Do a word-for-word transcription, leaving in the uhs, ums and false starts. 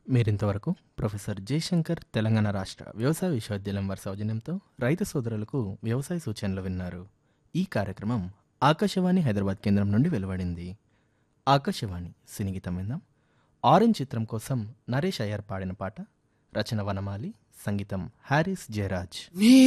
మీరింతవరకు ప్రొఫెసర్ జయశంకర్ తెలంగాణ రాష్ట్ర వ్యవసాయ విశ్వవిద్యాలయం వారి సౌజన్యంతో రైతు సోదరులకు వ్యవసాయ సూచనలు విన్నారు. ఈ కార్యక్రమం ఆకాశవాణి హైదరాబాద్ కేంద్రం నుండి వెలువడింది. ఆకాశవాణి సినిగీతం విందాం. ఆరెంజ్ చిత్రం కోసం నరేష్ అయ్యర్ పాడిన పాట, రచన వనమాలి, సంగీతం హారిస్ జయరాజ్.